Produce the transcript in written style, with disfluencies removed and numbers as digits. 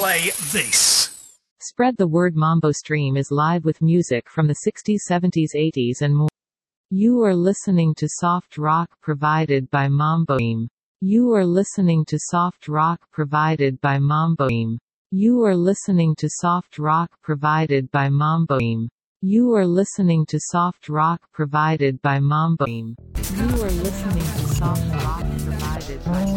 play this. Spread the word. Mambo Stream is live with music from the 60s, 70s, 80s and more. You are listening to soft rock provided by Mambo Stream. You are listening to soft rock provided by Mambo Stream. You are listening to soft rock provided by Mambo Stream. You are listening to soft rock provided by Mambo Stream. You are listening to soft rock provided by